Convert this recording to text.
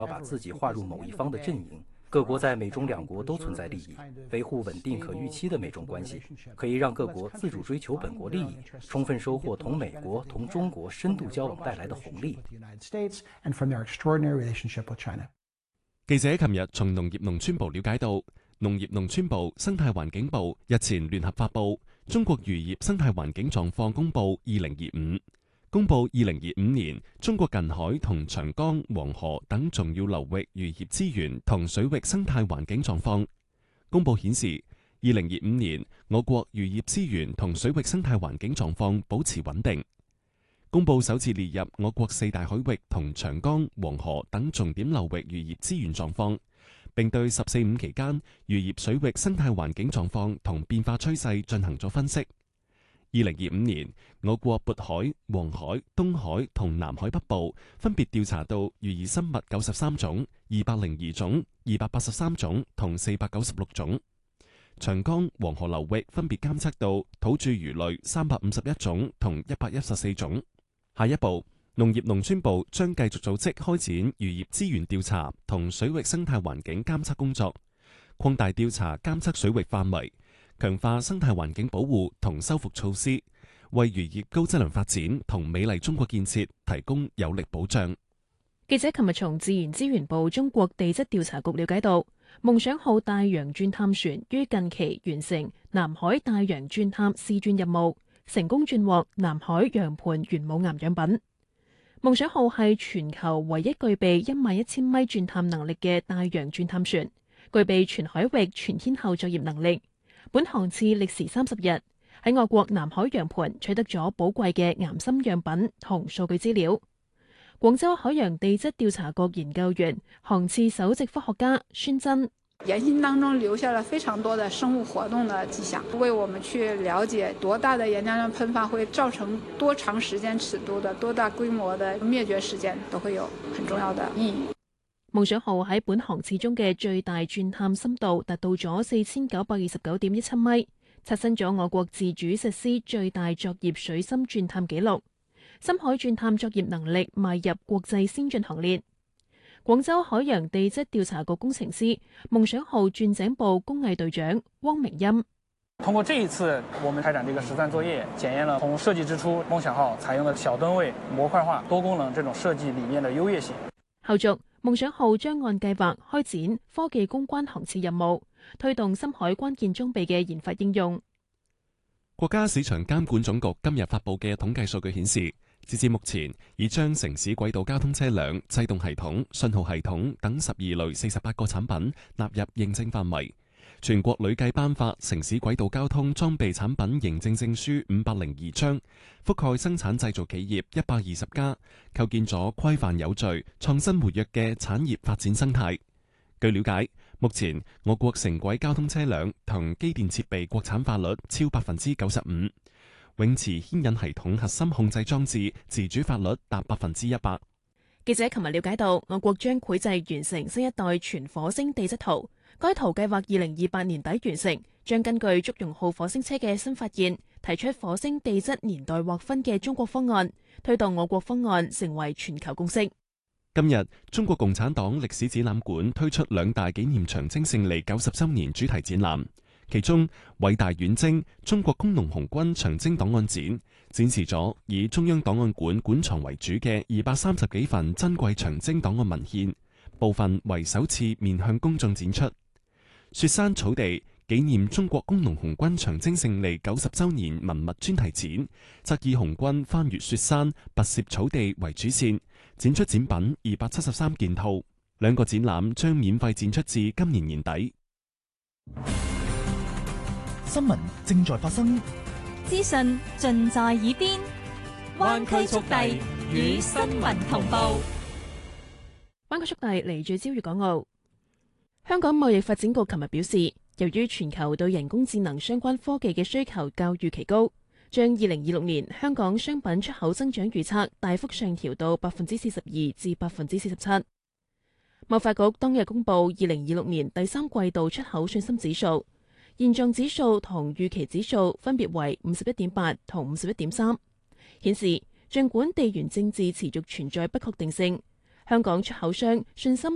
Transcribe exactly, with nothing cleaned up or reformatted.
要把自己划入某一方的阵营。各国在美中两国都存在利益，维护稳定可预期的美中关系，可以让各国自主追求本国利益，充分收获同美國、同中國深度交往帶來的紅利。 記者琴日從農業農村部了解到，農業農村部、生態環境部日前聯合發布《中國漁業生態環境狀況公佈二零二五》，公佈二零二五年中國近海同長江、黃河等重要流域漁業資源同水域生態環境狀況。公佈顯示，二零二五年我國漁業資源同水域生態環境狀況保持穩定。公佈首次列入我國四大海域同長江、黃河等重點流域漁業資源狀況，並對十四五期間漁業水域生態環境狀況同變化趨勢進行咗分析。二零二五年，我國渤海、黃海、東海同南海北部分別調查到漁業生物九十三種、二百零二種、二百八十三種同四百九十六種。長江、黃河流域分別監測到土著魚類三百五十一種同一百一十四種。下一步，農業農村部將繼續組織開展漁業資源調查同水域生態環境監測工作，擴大調查監測水域範圍，強化生態環境保護同修復措施，為漁業高質量發展同美麗中國建設提供有力保障。 記者琴日從自然資源部中國地質調查局了解到，夢想號大洋鑽探船於近期完成南海大洋鑽探試鑽任務，成功鑽獲南海洋盤玄武岩樣品。夢想號係全球唯一具備一萬一千米鑽探能力嘅大洋鑽探船，具備全海域全天候作業能力。本航次歷時三十日，喺我國南海洋盤取得咗寶貴嘅岩深樣品同數據資料。廣州海洋地質調查局研究員、航次首席科學家孫真， 岩芯當中留下了非常多的生物活動的跡象，為我們去了解多大的岩漿量噴發會造成多長時間尺度的、多大規模的滅絕事件，都會有很重要的意義。 夢想號喺本航次中嘅最大鑽探深度達到咗四千九百二十九點一七米，刷新咗我國自主實施最大作業水深鑽探紀錄。深海鑽探作業能力邁入國際先進行列。廣州海洋地質調查局工程師、夢想號鑽井部工藝隊長汪明鑫， 通過這一次我們開展這個實戰作業，檢驗了從設計之初夢想號採用的小噸位、模塊化、多功能這種設計理念的優越性。 後續夢想號將按計劃開展科技攻關航次任務，推動深海關鍵裝備嘅研發應用。 國家市場監管總局今日發布嘅統計數據顯示，截至目前，已將城市軌道交通車輛、制動系統、信號系統等十二類四十八個產品納入認證範圍。全國累計頒發城市軌道交通裝備產品認證證書五百零二張，覆蓋生產製造企業一百二十家，構建咗規範有序、創新活躍嘅產業發展生態。據了解，目前我國城軌交通車輛同機電設備國產化率超百分之九十五。泳池牽引系統核心控制裝置自主化率達百分之一百。 記者琴日了解到，我國將繪製完成新一代全火星地質圖，該圖計劃二零二八年底完成，將根據祝融號火星車嘅新發現，提出火星地質年代劃分嘅中國方案，推動我國方案成為全球共識。 今日，中國共產黨歷史展覽館推出兩大紀念長征勝利九十周年主題展覽。其中，偉大遠征中國工農紅軍長征檔案展展示咗以中央檔案館館藏為主嘅二百三十幾份珍貴長征檔案文獻，部分為首次面向公眾展出。雪山草地紀念中國工農紅軍長征勝利九十周年文物專題展，則以紅軍翻越雪山、跋涉草地為主線，展出展品二百七十三件套。兩個展覽將免費展出至今年年底。 新聞正在發生， 資訊盡在耳邊，灣區速遞與新聞同步。 灣區速遞嚟聚焦粵港澳。香港貿易發展局琴日表示，由於全球對人工智能相關科技嘅需求較預期高，將二零二六年香港商品出口增長預測大幅上調到百分之四十二至百分之四十七。貿發局當日公布二零二六年第三季度出口信心指數。現狀指數同預期指數分別為五十一點八同五十一點三，顯示儘管地緣政治持續存在不確定性，香港出口商信心